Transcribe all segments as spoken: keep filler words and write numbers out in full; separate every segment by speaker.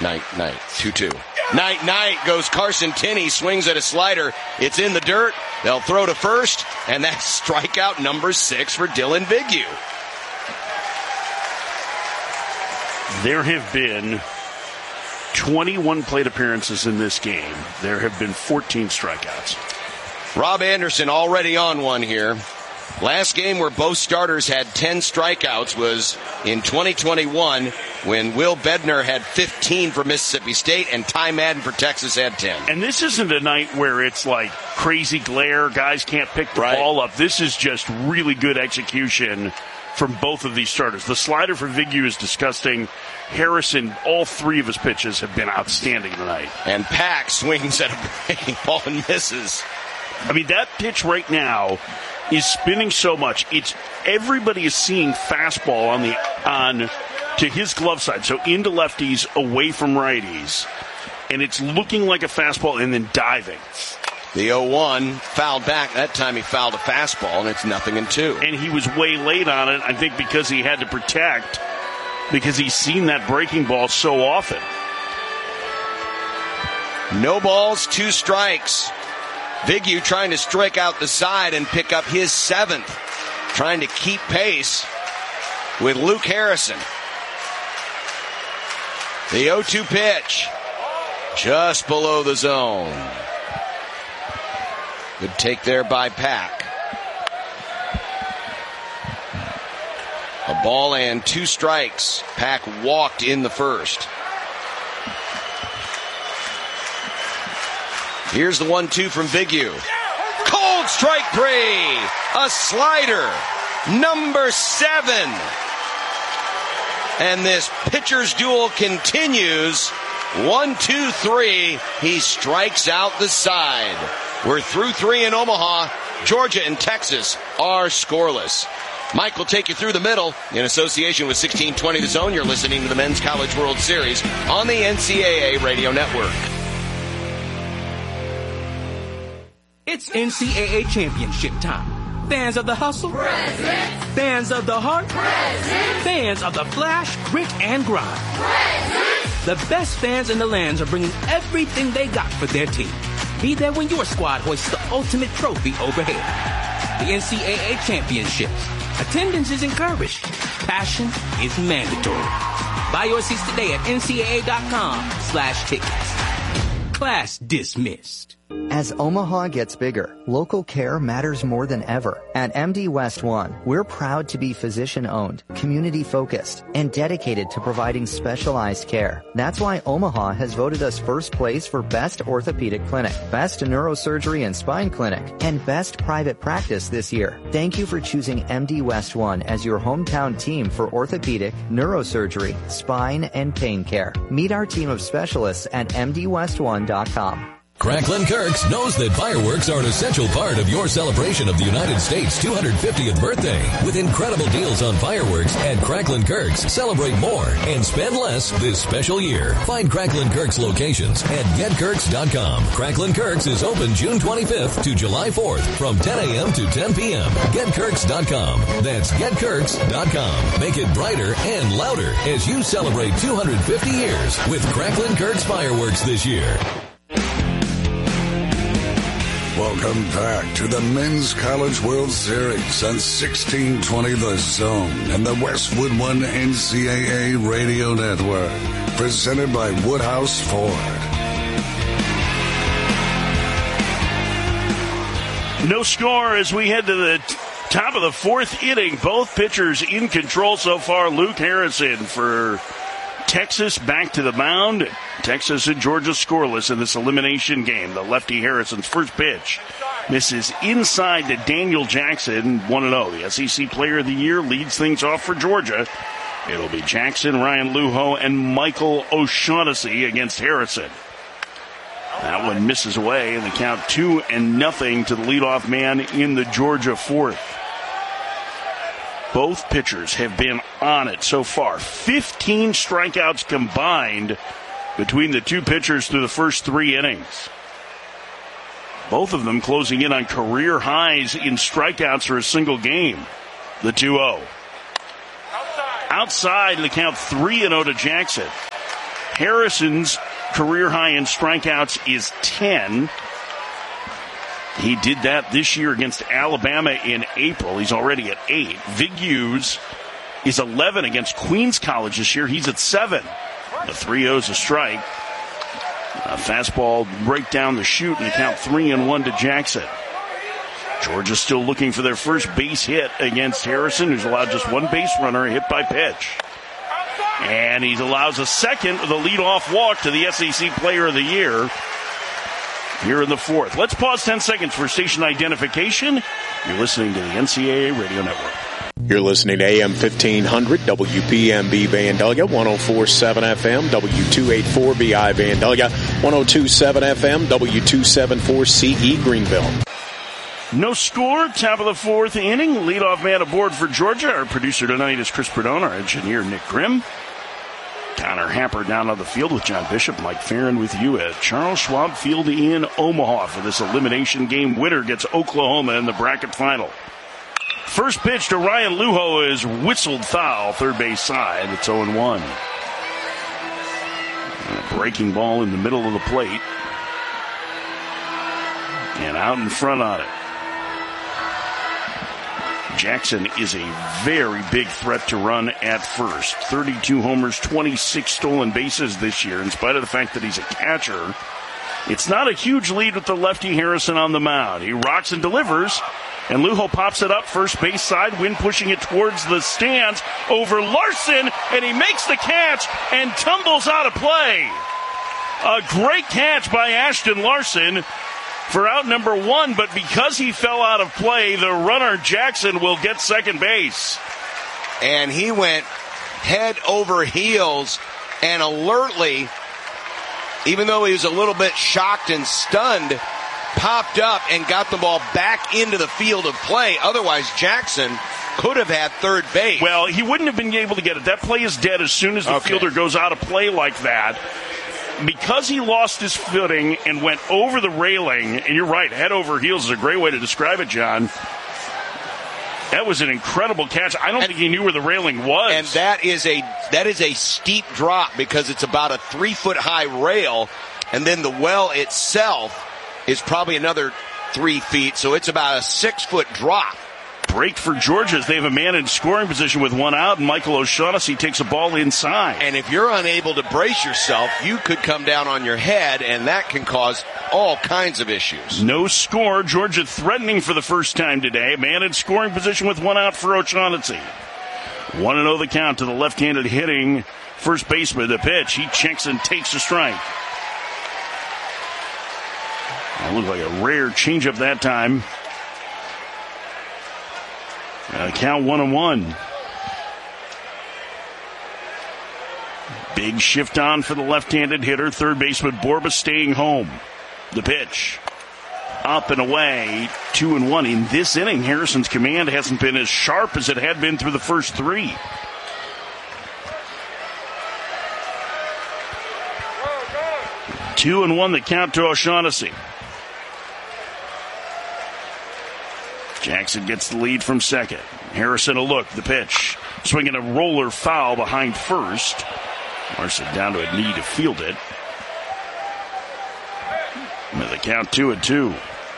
Speaker 1: Night, night. two two. Night, night goes Carson Tinney, swings at a slider. It's in the dirt. They'll throw to first, and that's strikeout number six for Dylan Vignew.
Speaker 2: There have been twenty-one plate appearances in this game. There have been fourteen strikeouts.
Speaker 1: Rob Anderson already on one here. Last game where both starters had ten strikeouts was in twenty twenty-one when Will Bednar had fifteen for Mississippi State and Ty Madden for Texas had ten.
Speaker 2: And this isn't a night where it's like crazy glare, guys can't pick the
Speaker 1: right.
Speaker 2: ball up. This is just really good execution from both of these starters. The slider for Vignew is disgusting. Harrison, all three of his pitches have been outstanding tonight.
Speaker 1: And Pack swings at a breaking ball and misses.
Speaker 2: I mean, that pitch right now is spinning so much. It's everybody is seeing fastball on the on to his glove side, so into lefties, away from righties, and it's looking like a fastball and then diving.
Speaker 1: The oh one fouled back. That time he fouled a fastball, and it's nothing in two.
Speaker 2: And he was way late on it, I think, because he had to protect, because he's seen that breaking ball so often.
Speaker 1: No balls, two strikes. Vignew trying to strike out the side and pick up his seventh, trying to keep pace with Luke Harrison. The oh two pitch, just below the zone. Good take there by Pack. A ball and two strikes. Pack walked in the first. Here's the one two from Vignew. Cold strike three. A slider. Number seven. And this pitcher's duel continues. One, two, three. He strikes out the side. We're through three in Omaha. Georgia and Texas are scoreless. Mike will take you through the middle in association with sixteen twenty The Zone. You're listening to the Men's College World Series on the N C double A Radio Network.
Speaker 3: It's N C double A championship time. Fans of the hustle?
Speaker 4: Present.
Speaker 3: Fans of the heart?
Speaker 4: Present.
Speaker 3: Fans of the flash, grit, and grind?
Speaker 4: Present.
Speaker 3: The best fans in the lands are bringing everything they got for their team. Be there when your squad hoists the ultimate trophy overhead. The N C double A championships. Attendance is encouraged. Passion is mandatory. Buy your seats today at N C double A dot com slash tickets. Class dismissed.
Speaker 5: As Omaha gets bigger, local care matters more than ever. At M D West One, we're proud to be physician-owned, community-focused, and dedicated to providing specialized care. That's why Omaha has voted us first place for Best Orthopedic Clinic, Best Neurosurgery and Spine Clinic, and Best Private Practice this year. Thank you for choosing M D West One as your hometown team for orthopedic, neurosurgery, spine, and pain care. Meet our team of specialists at M D West one dot com.
Speaker 6: Cracklin Kirks knows that fireworks are an essential part of your celebration of the United States' two hundred fiftieth birthday. With incredible deals on fireworks at Cracklin Kirks, celebrate more and spend less this special year. Find Cracklin Kirks locations at get kirks dot com. Cracklin Kirks is open June twenty-fifth to July fourth from ten a.m. to ten p.m. get kirks dot com. That's get kirks dot com. Make it brighter and louder as you celebrate two hundred fifty years with Cracklin Kirks fireworks this year.
Speaker 7: Welcome back to the Men's College World Series on sixteen twenty The Zone and the Westwood One N C double A Radio Network. Presented by Woodhouse Ford.
Speaker 2: No score as we head to the t- top of the fourth inning. Both pitchers in control so far. Luke Harrison for Texas back to the mound. Texas and Georgia scoreless in this elimination game. The lefty Harrison's first pitch misses inside to Daniel Jackson, one and oh. The S E C Player of the Year leads things off for Georgia. It'll be Jackson, Ryan Lujo, and Michael O'Shaughnessy against Harrison. That one misses away, and the count two and nothing to the leadoff man in the Georgia fourth. Both pitchers have been on it so far. fifteen strikeouts combined between the two pitchers through the first three innings. Both of them closing in on career highs in strikeouts for a single game. The two oh. Outside, the count three and oh to Jackson. Harrison's career high in strikeouts is ten. He did that this year against Alabama in April. He's already at eight. Vig Hughes is eleven against Queens College this year. He's at seven. The three oh's a strike. A fastball right down the chute and count three and one to Jackson. Georgia still looking for their first base hit against Harrison, who's allowed just one base runner, hit by pitch. And he allows a second with a leadoff walk to the S E C Player of the Year here in the fourth. Let's pause ten seconds for station identification. You're listening to the N C double A Radio Network.
Speaker 8: You're listening to A M fifteen hundred W P M B Vandalia, one oh four point seven F M, W two eighty-four B I Vandalia, one oh two point seven F M, W two seventy-four C E Greenville.
Speaker 2: No score, top of the fourth inning. Leadoff man aboard for Georgia. Our producer tonight is Chris Perdone, our engineer Nick Grimm. Connor Happer down on the field with John Bishop. Mike Farron with you at Charles Schwab Field in Omaha for this elimination game. Winner gets Oklahoma in the bracket final. First pitch to Ryan Lujo is whistled foul, third base side. It's oh and one. And a breaking ball in the middle of the plate. And out in front on it. Jackson is a very big threat to run at first. thirty-two homers, twenty-six stolen bases this year, in spite of the fact that he's a catcher. It's not a huge lead with the lefty Harrison on the mound. He rocks and delivers, and Lujo pops it up first base side, Wynn pushing it towards the stands over Larson, and he makes the catch and tumbles out of play. A great catch by Ashton Larson for out number one, but because he fell out of play, the runner Jackson will get second base.
Speaker 1: And he went head over heels and alertly, even though he was a little bit shocked and stunned, popped up and got the ball back into the field of play. Otherwise, Jackson could have had third base.
Speaker 2: Well, he wouldn't have been able to get it. That play is dead as soon as the
Speaker 1: okay.
Speaker 2: fielder goes out of play like that. Because he lost his footing and went over the railing, and you're right, head over heels is a great way to describe it, John. That was an incredible catch. I don't and, think he knew where the railing was.
Speaker 1: And that is a that is a steep drop because it's about a three-foot high rail, and then the well itself is probably another three feet, so it's about a six-foot drop.
Speaker 2: Break for Georgia as they have a man in scoring position with one out, and Michael O'Shaughnessy takes a ball inside.
Speaker 1: And if you're unable to brace yourself, you could come down on your head, and that can cause all kinds of issues.
Speaker 2: No score. Georgia threatening for the first time today. A man in scoring position with one out for O'Shaughnessy. one and oh the count to the left-handed hitting first baseman. The pitch. He checks and takes a strike. That looked like a rare changeup that time. Uh, count one and one. Big shift on for the left-handed hitter. Third baseman Borba staying home. The pitch. Up and away. Two and one. In this inning, Harrison's command hasn't been as sharp as it had been through the first three. Two and one the count to O'Shaughnessy. Jackson gets the lead from second. Harrison a look. The pitch. Swinging a roller foul behind first. Larson down to a knee to field it. With the count two and two.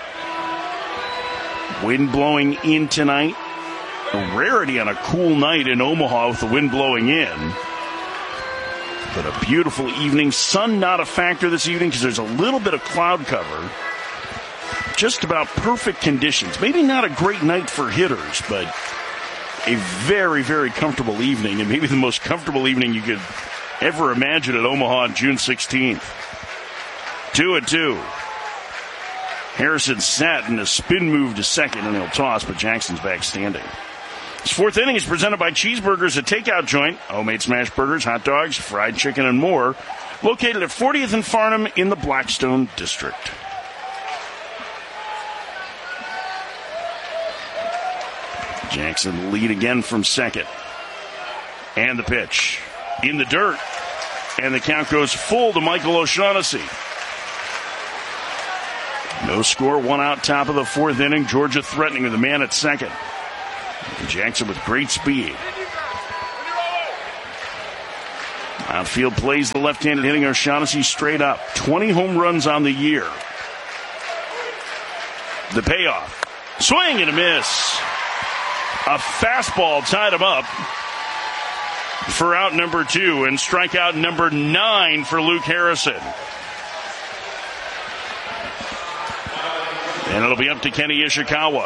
Speaker 2: Wind blowing in tonight. A rarity on a cool night in Omaha with the wind blowing in. But a beautiful evening. Sun not a factor this evening because there's a little bit of cloud cover. Just about perfect conditions. Maybe not a great night for hitters, but a very, very comfortable evening, and maybe the most comfortable evening you could ever imagine at Omaha on June sixteenth. Two and two. Harrison sat in a spin move to second, and he'll toss, but Jackson's back standing. This fourth inning is presented by Cheeseburgers, a takeout joint. Homemade smash burgers, hot dogs, fried chicken, and more. Located at fortieth and Farnham in the Blackstone District. Jackson lead again from second. And the pitch. In the dirt. And the count goes full to Michael O'Shaughnessy. No score, one out, top of the fourth inning. Georgia threatening with the man at second. And Jackson with great speed. Outfield plays the left-handed hitting O'Shaughnessy straight up. twenty home runs on the year. The payoff. Swing and a miss. A fastball tied him up for out number two and strikeout number nine for Luke Harrison. And it'll be up to Kenny Ishikawa.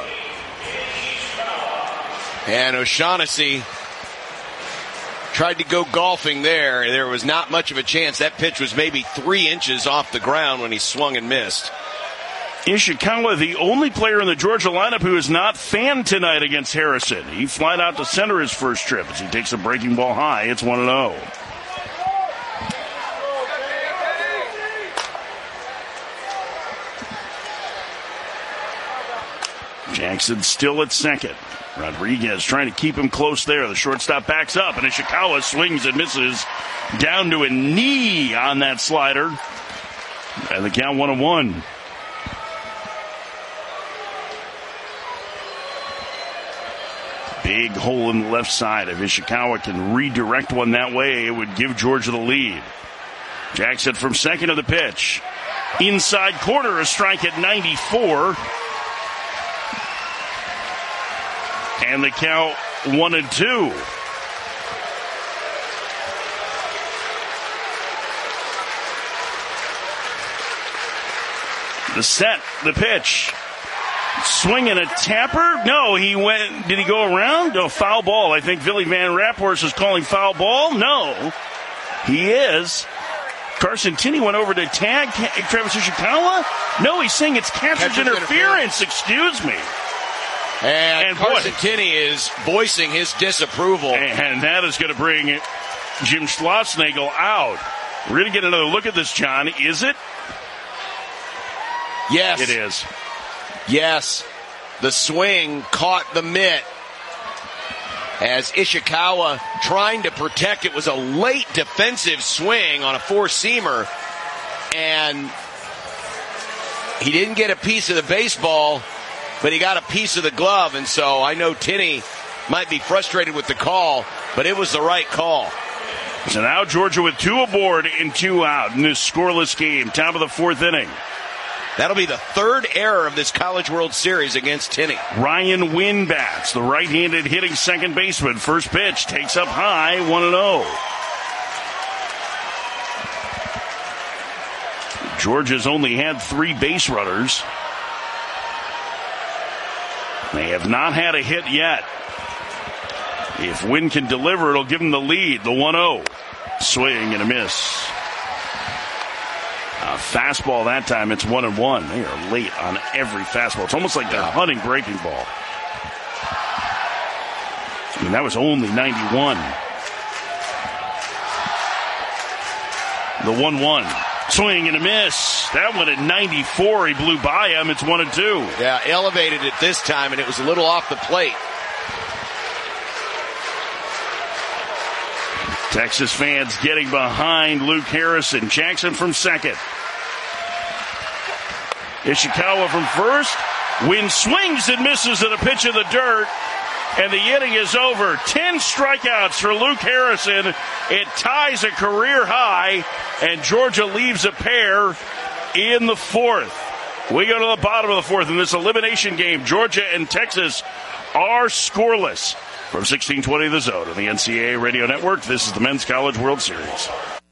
Speaker 1: And O'Shaughnessy tried to go golfing there. There was not much of a chance. That pitch was maybe three inches off the ground when he swung and missed.
Speaker 2: Ishikawa, the only player in the Georgia lineup who is not fanned tonight against Harrison. He flied out to center his first trip as he takes a breaking ball high. It's one and oh. Jackson still at second. Rodriguez trying to keep him close there. The shortstop backs up, and Ishikawa swings and misses down to a knee on that slider. And the count one and one. Big hole in the left side. If Ishikawa can redirect one that way, it would give Georgia the lead. Jackson from second of the pitch. Inside corner, a strike at ninety-four. And the count one and two. The set, the pitch. Swing and a tapper? No, he went, did he go around? No, foul ball. I think Billy Van Raphorst is calling foul ball. No, he is. Carson Tinney went over to tag Travis Ishikawa. No, he's saying it's catcher's, catcher's interference. interference. Excuse me.
Speaker 1: And, and Carson
Speaker 2: boy,
Speaker 1: Tinney is voicing his disapproval.
Speaker 2: And that is going to bring Jim Schlossnagel out. We're going to get another look at this, John. Is it?
Speaker 1: Yes.
Speaker 2: It is.
Speaker 1: Yes, the swing caught the mitt as Ishikawa trying to protect. It was a late defensive swing on a four-seamer, and he didn't get a piece of the baseball, but he got a piece of the glove, and so I know Tinney might be frustrated with the call, but it was the right call.
Speaker 2: So now Georgia with two aboard and two out in this scoreless game, top of the fourth inning.
Speaker 1: That'll be the third error of this College World Series against Tinney.
Speaker 2: Ryan Wynn bats, the right-handed hitting second baseman. First pitch takes up high, one and oh. Georgia's only had three base runners. They have not had a hit yet. If Wynn can deliver, it'll give them the lead, the one oh. Swing and a miss. A fastball that time, it's one and one. They are late on every fastball. It's almost like they're hunting breaking ball. I mean, that was only ninety-one. The one one. Swing and a miss. That one at ninety-four. He blew by him. It's one and two.
Speaker 1: Yeah, elevated it this time, and it was a little off the plate.
Speaker 2: Texas fans getting behind Luke Harrison. Jackson from second. Ishikawa from first. Wynn swings and misses at a pitch in the dirt. And the inning is over. Ten strikeouts for Luke Harrison. It ties a career high. And Georgia leaves a pair in the fourth. We go to the bottom of the fourth in this elimination game. Georgia and Texas are scoreless. From sixteen twenty The Zone on the N C A A Radio Network, this is the Men's College World Series.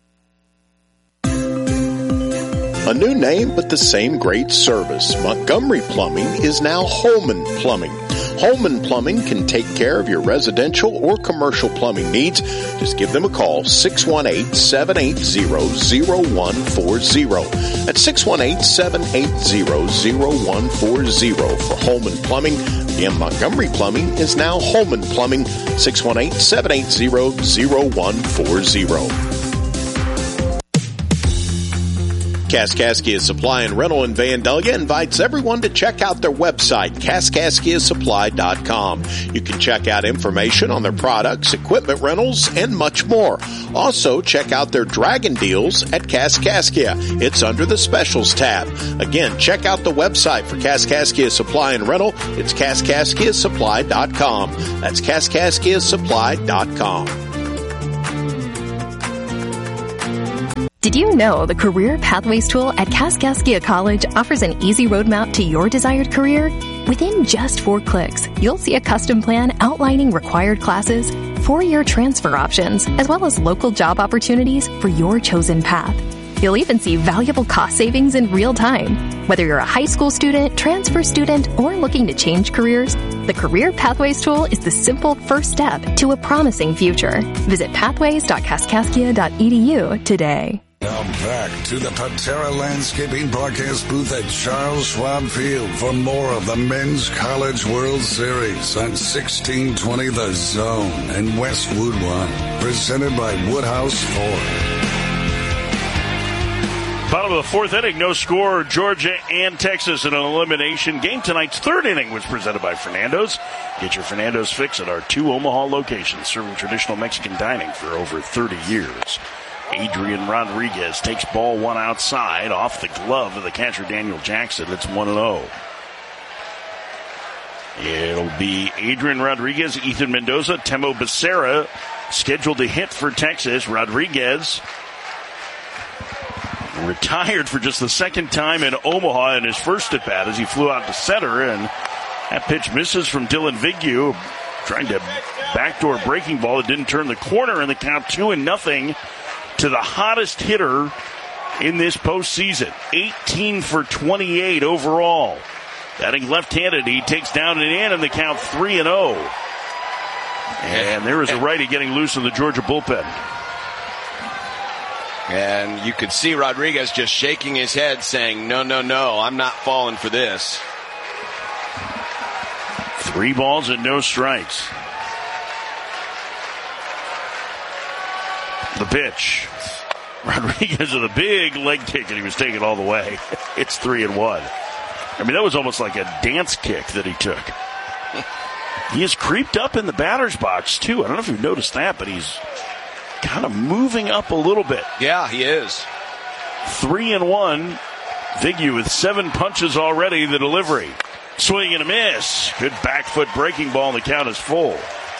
Speaker 8: A new name, but the same great service. Montgomery Plumbing is now Holman Plumbing. Holman Plumbing can take care of your residential or commercial plumbing needs. Just give them a call, six one eight, seven eight zero, zero one four zero. That's six one eight, seven eight zero, zero one four zero for Holman Plumbing. Again, Montgomery Plumbing is now Holman Plumbing, six one eight, seven eight zero, zero one four zero. Kaskaskia Supply and Rental in Vandalia invites everyone to check out their website, kaskaskia supply dot com. You can check out information on their products, equipment rentals, and much more. Also, check out their Dragon deals at Kaskaskia. It's under the Specials tab. Again, check out the website for Kaskaskia Supply and Rental. It's kaskaskia supply dot com. That's kaskaskia supply dot com.
Speaker 9: Did you know the Career Pathways tool at Kaskaskia College offers an easy roadmap to your desired career? Within just four clicks, you'll see a custom plan outlining required classes, four-year transfer options, as well as local job opportunities for your chosen path. You'll even see valuable cost savings in real time. Whether you're a high school student, transfer student, or looking to change careers, the Career Pathways tool is the simple first step to a promising future. Visit pathways dot kaskaskia dot e d u today.
Speaker 7: Now back to the Patera Landscaping broadcast booth at Charles Schwab Field for more of the Men's College World Series on sixteen twenty The Zone and Westwood One. Presented by Woodhouse Ford.
Speaker 2: Bottom of the fourth inning, no score. Georgia and Texas in an elimination game. Tonight's third inning was presented by Fernando's. Get your Fernando's fix at our two Omaha locations, serving traditional Mexican dining for over thirty years. Adrian Rodriguez takes ball one outside off the glove of the catcher Daniel Jackson. It's one and oh. It'll be Adrian Rodriguez, Ethan Mendoza, Temo Becerra scheduled to hit for Texas. Rodriguez retired for just the second time in Omaha in his first at bat as he flew out to center, and that pitch misses from Dylan Vignew, trying to backdoor breaking ball. It didn't turn the corner, and the count two and nothing to the hottest hitter in this postseason. eighteen for twenty-eight overall. Batting left-handed, he takes down and in, and the count three and oh. And there is a righty getting loose in the Georgia bullpen.
Speaker 1: And you could see Rodriguez just shaking his head saying, no, no, no, I'm not falling for this.
Speaker 2: Three balls and no strikes. The pitch. Rodriguez with a big leg kick, and he was taken all the way. It's three and one. I mean, that was almost like a dance kick that he took. He is creeped up in the batter's box, too. I don't know if you've noticed that, but he's kind of moving up a little bit.
Speaker 1: Yeah, he is.
Speaker 2: Three and one. Vignew with seven punches already. The delivery. Swing and a miss. Good back foot breaking ball, and the count is full.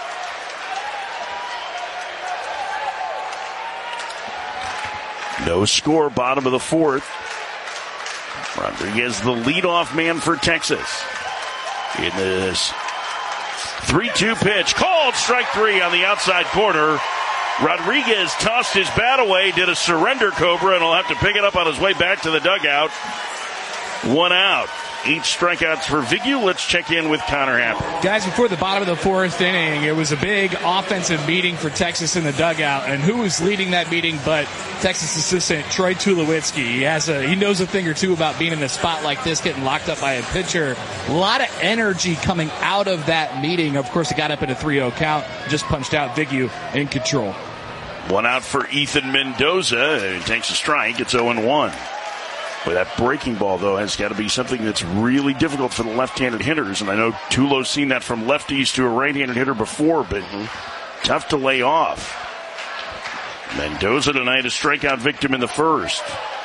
Speaker 2: No score, bottom of the fourth. Rodriguez, the leadoff man for Texas. In this three two pitch. Called strike three on the outside corner. Rodriguez tossed his bat away, did a surrender cobra, and he'll have to pick it up on his way back to the dugout. One out. Eight strikeouts for Vignew. Let's check in with Connor Happer.
Speaker 10: Guys, before the bottom of the fourth inning, it was a big offensive meeting for Texas in the dugout. And who was leading that meeting but Texas assistant Troy Tulowitzki? He has a, he knows a thing or two about being in a spot like this, getting locked up by a pitcher. A lot of energy coming out of that meeting. Of course, it got up in a three oh count. Just punched out. Vignew in control.
Speaker 2: One out for Ethan Mendoza. He takes a strike. It's oh and one. Boy, that breaking ball, though, has got to be something that's really difficult for the left-handed hitters. And I know Tulo's seen that from lefties to a right-handed hitter before, but tough to lay off. Mendoza tonight a strikeout victim in the first.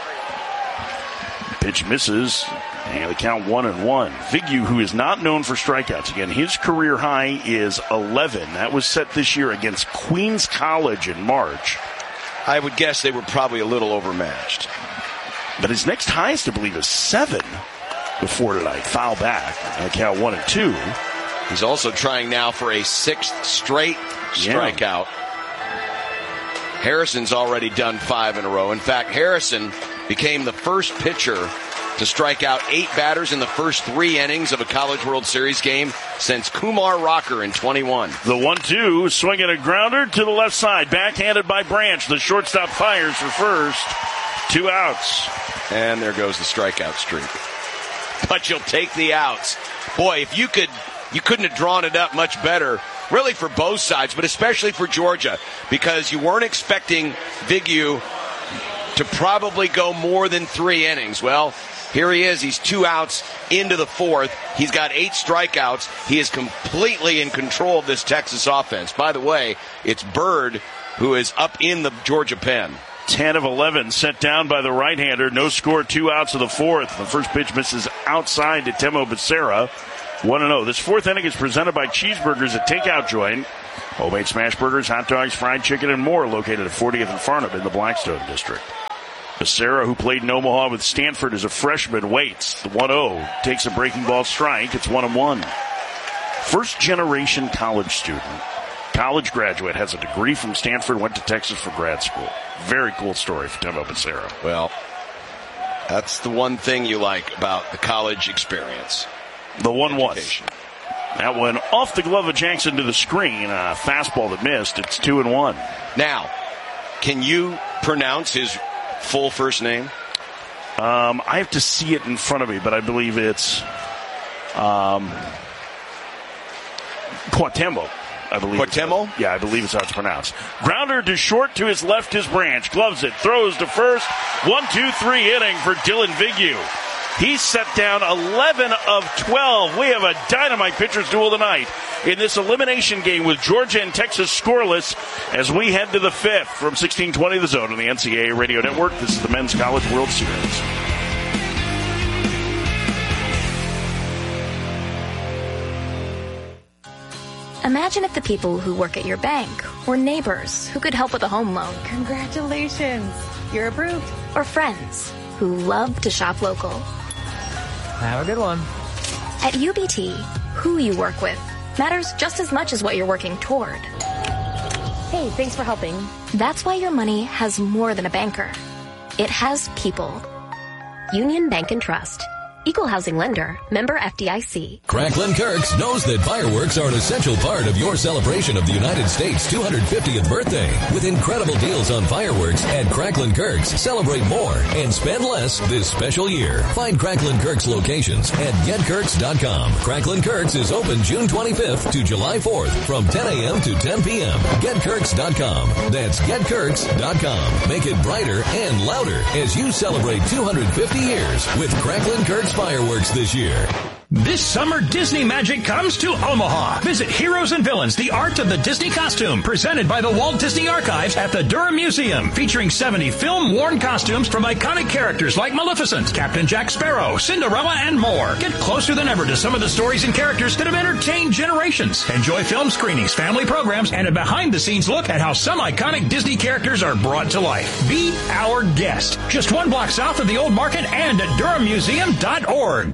Speaker 2: Pitch misses, and the count one and one. Vignew, who is not known for strikeouts. Again, his career high is eleven. That was set this year against Queens College in March.
Speaker 1: I would guess they were probably a little overmatched.
Speaker 2: But his next highest, I believe, is seven before tonight. Foul back. And the count one and two.
Speaker 1: He's also trying now for a sixth straight strikeout. Yeah. Harrison's already done five in a row. In fact, Harrison became the first pitcher to strike out eight batters in the first three innings of a College World Series game since Kumar Rocker in twenty-one.
Speaker 2: The one two, swinging a grounder to the left side. Backhanded by Branch. The shortstop fires for first. Two outs.
Speaker 1: And there goes the strikeout streak. But you'll take the outs. Boy, if you could, you couldn't have drawn it up much better, really for both sides, but especially for Georgia, because you weren't expecting Vignew to probably go more than three innings. Well, here he is. He's two outs into the fourth. He's got eight strikeouts. He is completely in control of this Texas offense. By the way, it's Bird who is up in the Georgia pen.
Speaker 2: ten of eleven set down by the right-hander. No score, two outs of the fourth. The first pitch misses outside to Temo Becerra. one and oh. This fourth inning is presented by Cheeseburgers, a takeout joint. Homemade smash burgers, hot dogs, fried chicken, and more located at fortieth and Farnham in the Blackstone District. Becerra, who played in Omaha with Stanford as a freshman, waits. The one oh takes a breaking ball strike. It's one and one. First generation college student, college graduate, has a degree from Stanford, went to Texas for grad school. Very cool story for Temo Becerra.
Speaker 1: Well, that's the one thing you like about the college experience.
Speaker 2: The one one. That one off the glove of Jackson to the screen. A fastball that missed. It's two and one.
Speaker 1: Now, can you pronounce his full first name?
Speaker 2: Um, I have to see it in front of me, but I believe it's um, Cuauhtemoc. I believe.
Speaker 1: Cuauhtemoc?
Speaker 2: Yeah, I believe it's how it's pronounced. Grounder to short to his left is Branch. Gloves it. Throws to first. One, two, three inning for Dylan Vignew. He's set down eleven of twelve. We have a dynamite pitcher's duel tonight in this elimination game with Georgia and Texas scoreless as we head to the fifth from sixteen twenty The Zone on the N C A A Radio Network. This is the Men's College World Series.
Speaker 11: Imagine if the people who work at your bank were neighbors who could help with a home loan.
Speaker 12: Congratulations, you're approved.
Speaker 11: Or friends who love to shop local.
Speaker 12: Have a good one.
Speaker 11: At U B T, who you work with matters just as much as what you're working toward.
Speaker 12: Hey, thanks for helping.
Speaker 11: That's why your money has more than a banker. It has people. Union Bank and Trust. Equal housing lender. Member F D I C.
Speaker 6: Cracklin Kirks knows that fireworks are an essential part of your celebration of the United States' two hundred fiftieth birthday. With incredible deals on fireworks at Cracklin Kirks, celebrate more and spend less this special year. Find Cracklin Kirks locations at get kirks dot com. Cracklin Kirks is open June twenty-fifth to July fourth from ten a.m. to ten p.m. get kirks dot com. That's get kirks dot com. Make it brighter and louder as you celebrate two hundred fifty years with Cracklin Kirks fireworks this year.
Speaker 13: This summer, Disney magic comes to Omaha. Visit Heroes and Villains, the art of the Disney costume, presented by the Walt Disney Archives at the Durham Museum, featuring seventy film-worn costumes from iconic characters like Maleficent, Captain Jack Sparrow, Cinderella, and more. Get closer than ever to some of the stories and characters that have entertained generations. Enjoy film screenings, family programs, and a behind-the-scenes look at how some iconic Disney characters are brought to life. Be our guest. Just one block south of the Old Market and at durham museum dot org.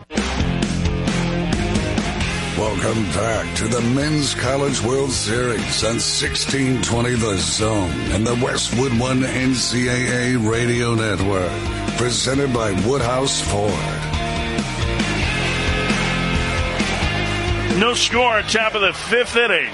Speaker 7: Welcome back to the Men's College World Series on sixteen twenty The Zone and the Westwood One N C A A Radio Network. Presented by Woodhouse Ford.
Speaker 2: No score, top of the fifth inning.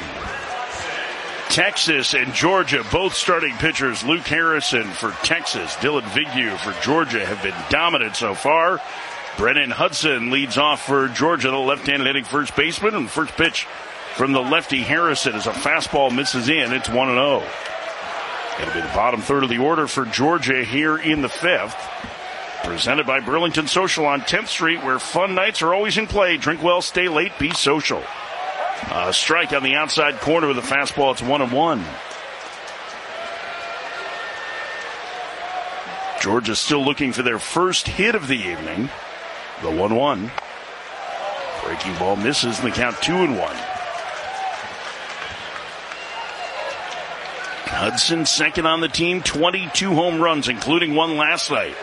Speaker 2: Texas and Georgia, both starting pitchers. Luke Harrison for Texas, Dylan Vignew for Georgia have been dominant so far. Brennan Hudson leads off for Georgia, the left-handed hitting first baseman. And first pitch from the lefty Harrison as a fastball misses in. It's one and oh. It'll be the bottom third of the order for Georgia here in the fifth. Presented by Burlington Social on tenth Street, where fun nights are always in play. Drink well, stay late, be social. A strike on the outside corner with a fastball. It's one and one. Georgia still looking for their first hit of the evening. The one one. Breaking ball misses and the count two and one. Hudson second on the team, twenty-two home runs, including one last night.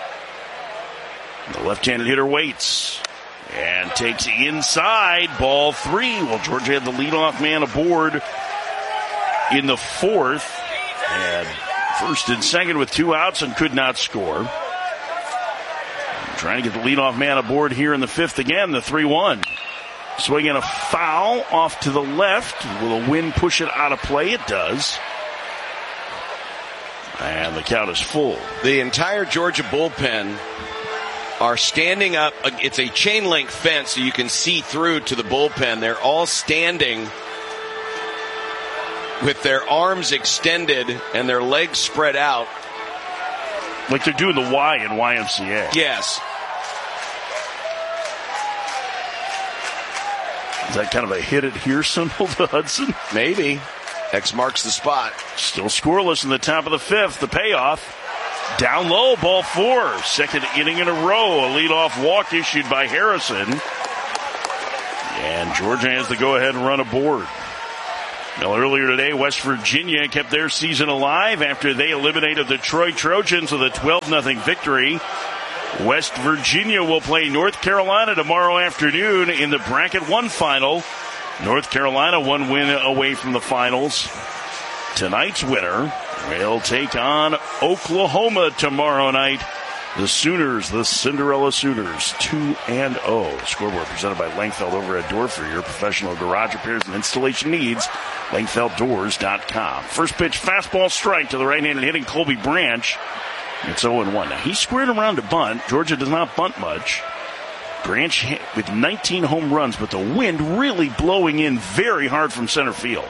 Speaker 2: The left-handed hitter waits and takes inside, ball three. Well, Georgia had the leadoff man aboard in the fourth. And first and second with two outs and could not score. Trying to get the leadoff man aboard here in the fifth again, the three one. Swinging a foul off to the left. Will a wind push it out of play? It does. And the count is full.
Speaker 1: The entire Georgia bullpen are standing up. It's a chain link fence, so you can see through to the bullpen. They're all standing with their arms extended and their legs spread out.
Speaker 2: Like they're doing the Y in Y M C A.
Speaker 1: Yes.
Speaker 2: Is that kind of a hit it here symbol to Hudson?
Speaker 1: Maybe. X marks the spot.
Speaker 2: Still scoreless in the top of the fifth. The payoff. Down low, ball four. Second inning in a row. A leadoff walk issued by Harrison. And Georgia has the go-ahead run aboard. Well, earlier today, West Virginia kept their season alive after they eliminated the Troy Trojans with a twelve nothing victory. West Virginia will play North Carolina tomorrow afternoon in the Bracket one final. North Carolina one win away from the finals. Tonight's winner will take on Oklahoma tomorrow night. The Sooners, the Cinderella Sooners, two and oh. Scoreboard presented by Langfeld over at Door for your professional garage repairs and installation needs. Langfeld Doors dot com. First pitch, fastball strike to the right-handed hitting Colby Branch. It's oh and one. Now, he squared around to bunt. Georgia does not bunt much. Branch hit with nineteen home runs, but the wind really blowing in very hard from center field.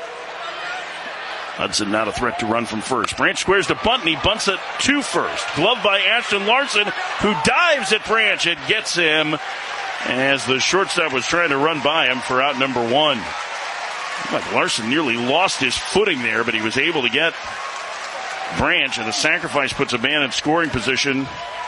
Speaker 2: Hudson not a threat to run from first. Branch squares to bunt, and he bunts it to first. Gloved by Ashton Larson, who dives at Branch and gets him as the shortstop was trying to run by him for out number one. Like Larson nearly lost his footing there, but he was able to get Branch, and a sacrifice puts a man in scoring position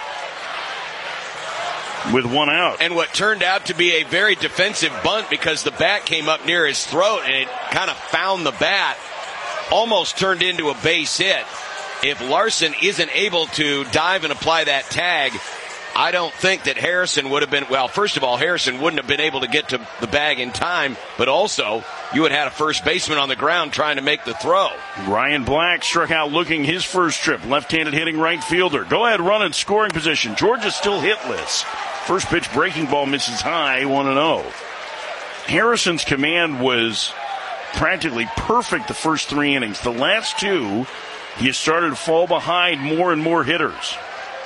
Speaker 2: with one out.
Speaker 1: And what turned out to be a very defensive bunt because the bat came up near his throat and it kind of found the bat. Almost turned into a base hit. If Larson isn't able to dive and apply that tag, I don't think that Harrison would have been, well, first of all, Harrison wouldn't have been able to get to the bag in time, but also you would have had a first baseman on the ground trying to make the throw.
Speaker 2: Ryan Black struck out looking his first trip. Left-handed hitting right fielder. Go ahead, run in scoring position. Georgia's still hitless. First pitch breaking ball misses high, one and oh. Harrison's command was practically perfect the first three innings. The last two, he has started to fall behind more and more hitters.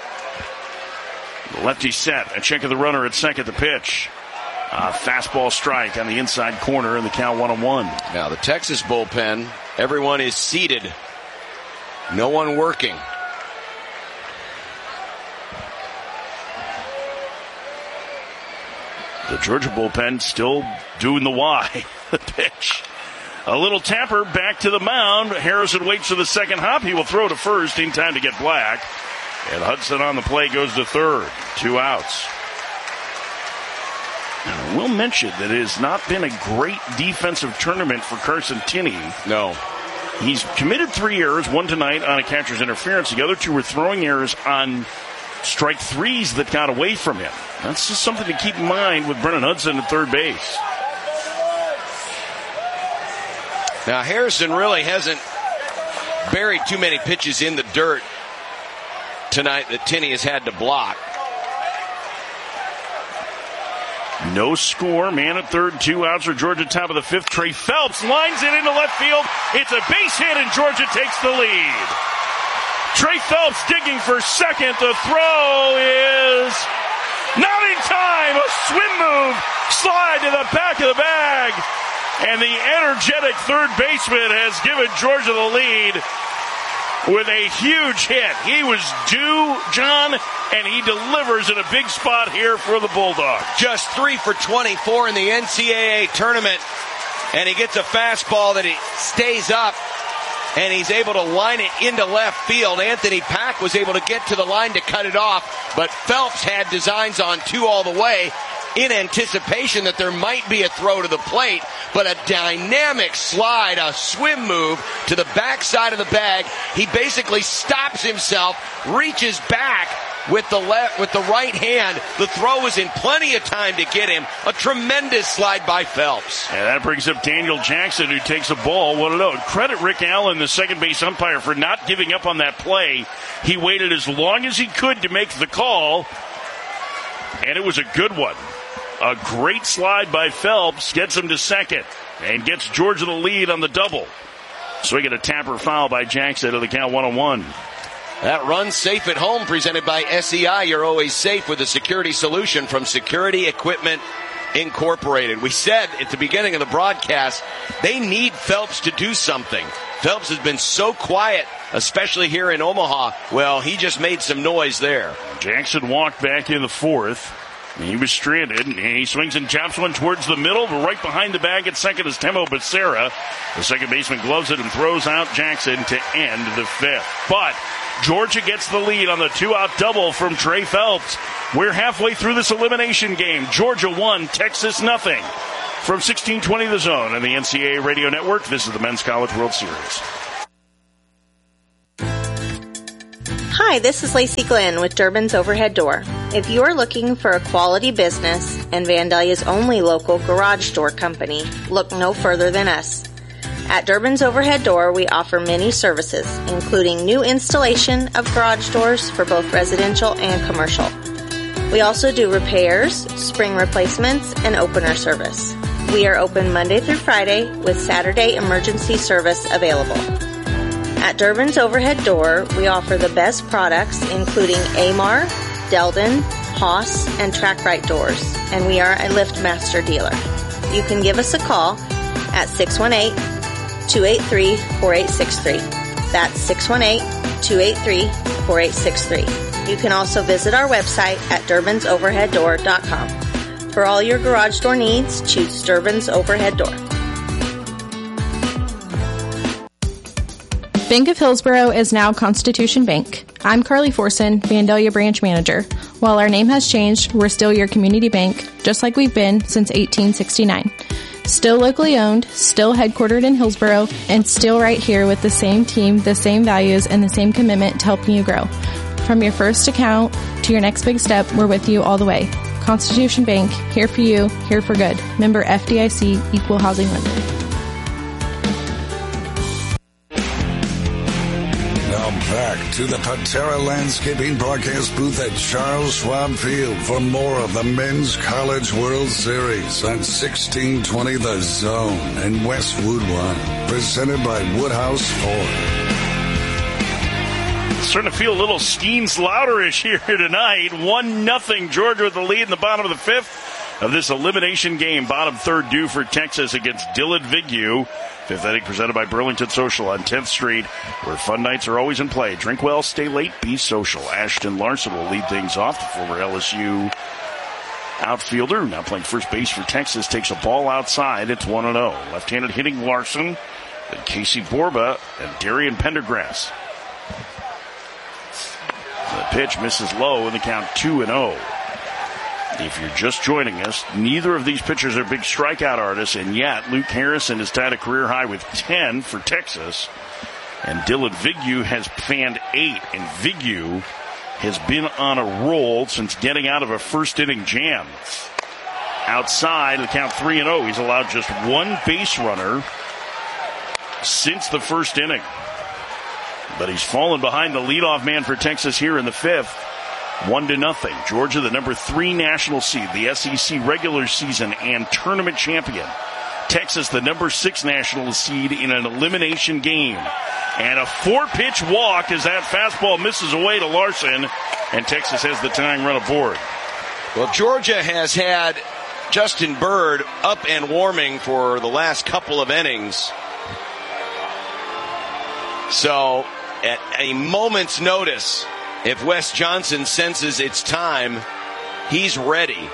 Speaker 2: The lefty set. A check of the runner at second. The pitch. Uh, fastball strike on the inside corner in the count one and one.
Speaker 1: Now the Texas bullpen, everyone is seated. No one working.
Speaker 2: The Georgia bullpen still doing the Y. The pitch. A little tapper back to the mound. Harrison waits for the second hop. He will throw to first in time to get Black. And Hudson on the play goes to third. Two outs. And we'll mention that it has not been a great defensive tournament for Carson Tinney.
Speaker 1: No.
Speaker 2: He's committed three errors, one tonight on a catcher's interference. The other two were throwing errors on strike threes that got away from him. That's just something to keep in mind with Brennan Hudson at third base.
Speaker 1: Now, Harrison really hasn't buried too many pitches in the dirt tonight that Tinney has had to block.
Speaker 2: No score. Man at third, two outs for Georgia, top of the fifth. Trey Phelps lines it into left field. It's a base hit, and Georgia takes the lead. Trey Phelps digging for second. The throw is not in time. A swim move. Slide to the back of the bag. And the energetic third baseman has given Georgia the lead with a huge hit. He was due, John, and he delivers in a big spot here for the Bulldogs.
Speaker 1: Just three for twenty-four in the N C double A tournament, and he gets a fastball that he stays up, and he's able to line it into left field. Anthony Pack was able to get to the line to cut it off, but Phelps had designs on two all the way in anticipation that there might be a throw to the plate, but a dynamic slide, a swim move to the backside of the bag. He basically stops himself, reaches back with the left, with the right hand. The throw was in plenty of time to get him. A tremendous slide by Phelps.
Speaker 2: And that brings up Daniel Jackson, who takes a ball. What a note. Credit Rick Allen, the second base umpire, for not giving up on that play. He waited as long as he could to make the call, and it was a good one. A great slide by Phelps gets him to second and gets Georgia the lead on the double. So we get a tapper foul by Jackson to the count one and one.
Speaker 1: That run safe at home presented by S E I. You're always safe with a security solution from Security Equipment Incorporated. We said at the beginning of the broadcast, they need Phelps to do something. Phelps has been so quiet, especially here in Omaha. Well, he just made some noise there.
Speaker 2: Jackson walked back in the fourth. He was stranded, and he swings and chops one towards the middle, but right behind the bag at second is Temo Becerra. The second baseman gloves it and throws out Jackson to end the fifth. But Georgia gets the lead on the two-out double from Trey Phelps. We're halfway through this elimination game. Georgia one, Texas nothing. From sixteen twenty The Zone and the N C double A Radio Network, this is the Men's College World Series.
Speaker 14: Hi, this is Lacey Glenn with Durbin's Overhead Door. If you are looking for a quality business and Vandalia's only local garage door company, look no further than us. At Durbin's Overhead Door, we offer many services, including new installation of garage doors for both residential and commercial. We also do repairs, spring replacements, and opener service. We are open Monday through Friday with Saturday emergency service available. At Durbin's Overhead Door, we offer the best products including Amar, Delden, Haas, and TrackRite doors, and we are a LiftMaster dealer. You can give us a call at six one eight, two eight three, four eight six three. That's six one eight, two eight three, four eight six three. You can also visit our website at durbins overhead door dot com. For all your garage door needs, choose Durbin's Overhead Door.
Speaker 15: Bank of Hillsborough is now Constitution Bank. I'm Carly Forson, Vandalia Branch Manager. While our name has changed, we're still your community bank, just like we've been since eighteen sixty-nine. Still locally owned, still headquartered in Hillsborough, and still right here with the same team, the same values, and the same commitment to helping you grow. From your first account to your next big step, we're with you all the way. Constitution Bank, here for you, here for good. Member F D I C, Equal Housing Lender.
Speaker 7: Now back to the Patera Landscaping broadcast booth at Charles Schwab Field for more of the Men's College World Series on sixteen twenty The Zone and Westwood One, presented by Woodhouse Ford.
Speaker 2: Starting to feel a little Skeens Louderish here tonight. One nothing Georgia with the lead in the bottom of the fifth of this elimination game. Bottom third due for Texas against Dillard Vigue. Fifth inning presented by Burlington Social on tenth Street, where fun nights are always in play. Drink well, stay late, be social. Ashton Larson will lead things off. The former L S U outfielder, now playing first base for Texas, takes a ball outside. It's one and oh. Left-handed hitting Larson, then Casey Borba and Darian Pendergrass. The pitch misses low in the count two and oh. If you're just joining us, neither of these pitchers are big strikeout artists, and yet Luke Harrison has tied a career high with ten for Texas, and Dillard Vigue has fanned eight, and Vigue has been on a roll since getting out of a first inning jam. Outside, the count three and oh. He's allowed just one base runner since the first inning. But he's fallen behind the leadoff man for Texas here in the fifth. One to nothing. Georgia, the number three national seed, the S E C regular season and tournament champion. Texas, the number six national seed in an elimination game. And a four-pitch walk as that fastball misses away to Larson, and Texas has the tying run aboard.
Speaker 1: Well, Georgia has had Justin Bird up and warming for the last couple of innings. So, at a moment's notice, if Wes Johnson senses it's time, he's ready.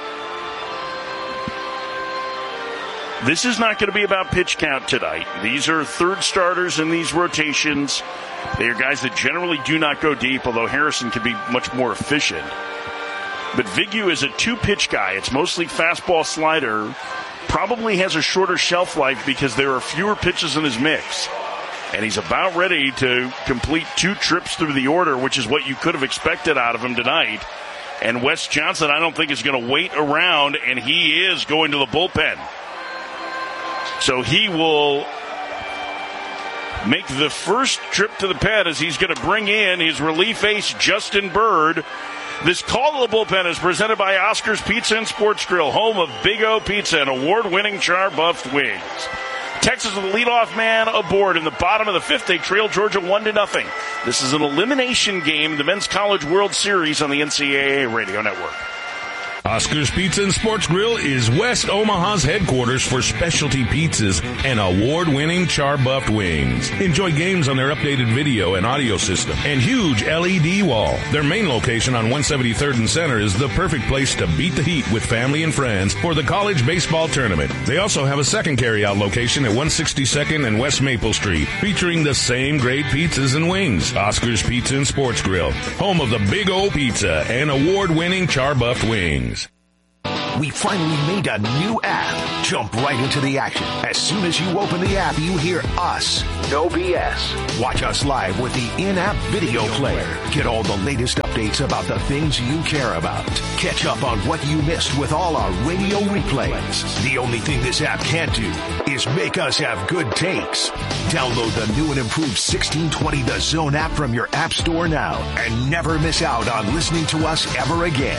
Speaker 2: This is not going to be about pitch count tonight. These are third starters in these rotations. They are guys that generally do not go deep, although Harrison can be much more efficient. But Vigue is a two-pitch guy. It's mostly fastball slider. Probably has a shorter shelf life because there are fewer pitches in his mix. And he's about ready to complete two trips through the order, which is what you could have expected out of him tonight. And Wes Johnson, I don't think, is going to wait around, and he is going to the bullpen. So he will make the first trip to the pen as he's going to bring in his relief ace, Justin Bird. This call to the bullpen is presented by Oscar's Pizza and Sports Grill, home of Big O Pizza and award-winning char-buffed wings. Texas with the leadoff man aboard in the bottom of the fifth. They trail Georgia one to nothing. This is an elimination game, the Men's College World Series on the N C double A Radio Network.
Speaker 16: Oscar's Pizza and Sports Grill is West Omaha's headquarters for specialty pizzas and award-winning char-buffed wings. Enjoy games on their updated video and audio system and huge L E D wall. Their main location on one seventy-third and Center is the perfect place to beat the heat with family and friends for the college baseball tournament. They also have a second carry-out location at one sixty-second and West Maple Street, featuring the same great pizzas and wings. Oscar's Pizza and Sports Grill, home of the Big O Pizza and award-winning char-buffed wings.
Speaker 17: We finally made a new app. Jump right into the action. As soon as you open the app, you hear us. No B S. Watch us live with the in-app video player. Get all the latest updates about the things you care about. Catch up on what you missed with all our radio replays. The only thing this app can't do is make us have good takes. Download the new and improved sixteen twenty The Zone app from your app store now and never miss out on listening to us ever again.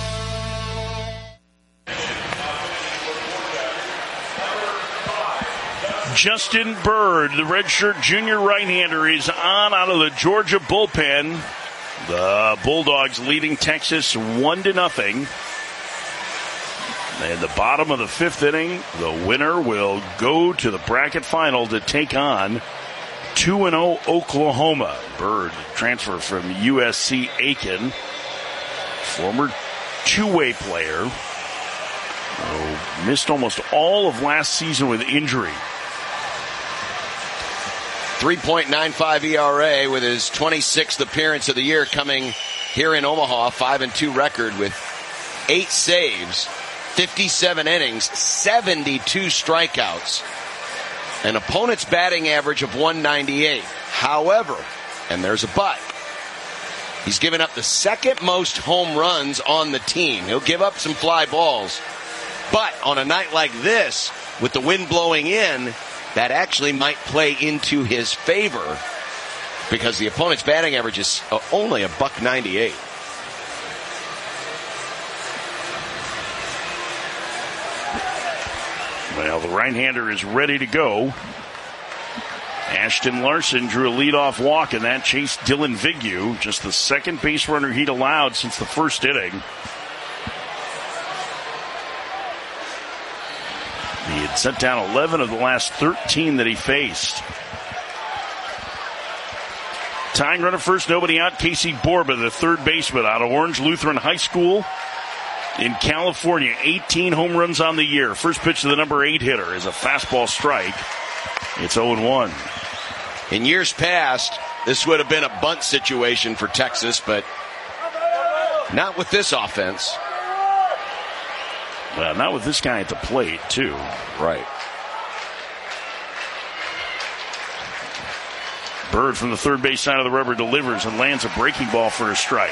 Speaker 2: Justin Bird, the redshirt junior right-hander, is on out of the Georgia bullpen. The Bulldogs leading Texas one to nothing. In the bottom of the fifth inning, the winner will go to the bracket final to take on two and oh Oklahoma. Bird, transfer from U S C Aiken, former two-way player, oh, missed almost all of last season with injury.
Speaker 1: three point nine five E R A with his twenty-sixth appearance of the year coming here in Omaha. five and two record with eight saves, fifty-seven innings, seventy-two strikeouts, an opponent's batting average of one ninety-eight. However, and there's a but, he's given up the second most home runs on the team. He'll give up some fly balls, but on a night like this, with the wind blowing in, that actually might play into his favor because the opponent's batting average is only a buck ninety-eight.
Speaker 2: Well, the right-hander is ready to go. Ashton Larson drew a leadoff walk, and that chased Dylan Vignew, just the second base runner he'd allowed since the first inning. He had set down eleven of the last thirteen that he faced. Tying runner first, nobody out. Casey Borba, the third baseman out of Orange Lutheran High School in California. eighteen home runs on the year. First pitch to the number eight hitter is a fastball strike. It's oh and one.
Speaker 1: In years past, this would have been a bunt situation for Texas, but not with this offense.
Speaker 2: Well, not with this guy at the plate, too.
Speaker 1: Right.
Speaker 2: Bird from the third base side of the rubber delivers and lands a breaking ball for a strike.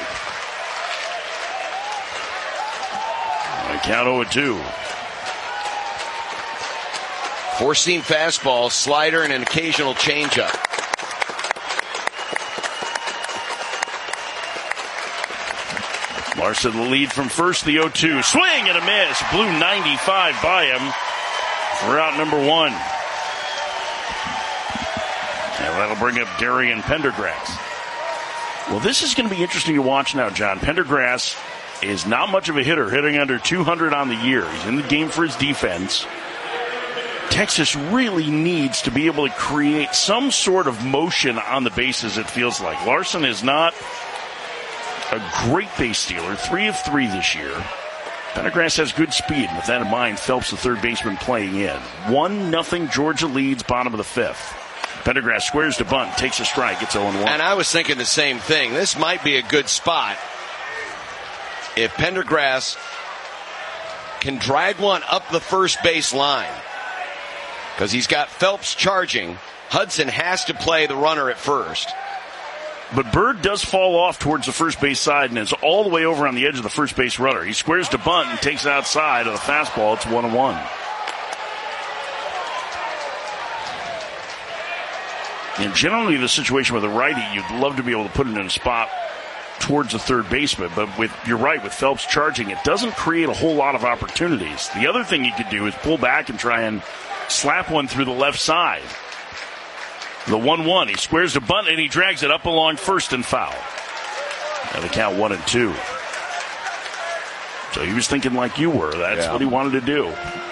Speaker 2: And count oh and two.
Speaker 1: Four-seam fastball, slider, and an occasional changeup.
Speaker 2: Larson the lead from first, the oh two. Swing and a miss. Blew ninety-five by him for out number one. And that'll bring up Darian Pendergrass. Well, this is going to be interesting to watch now, John. Pendergrass is not much of a hitter, hitting under two hundred on the year. He's in the game for his defense. Texas really needs to be able to create some sort of motion on the bases, it feels like. Larson is not a great base stealer, three of three this year. Pendergrass has good speed. With that in mind, Phelps, the third baseman, playing in. One nothing Georgia leads, bottom of the fifth. Pendergrass squares to bunt, takes a strike, it's oh and one.
Speaker 1: And I was thinking the same thing. This might be a good spot if Pendergrass can drag one up the first base line. Because he's got Phelps charging. Hudson has to play the runner at first.
Speaker 2: But Bird does fall off towards the first base side and is all the way over on the edge of the first base runner. He squares to bunt and takes outside of the fastball. It's one and one. And generally the situation with a righty, you'd love to be able to put it in a spot towards the third baseman. But with, you're right, with Phelps charging, it doesn't create a whole lot of opportunities. The other thing you could do is pull back and try and slap one through the left side. The one one. He squares the bunt and he drags it up along first and foul. Now the count one and two. So he was thinking like you were. That's yeah. what he wanted to do.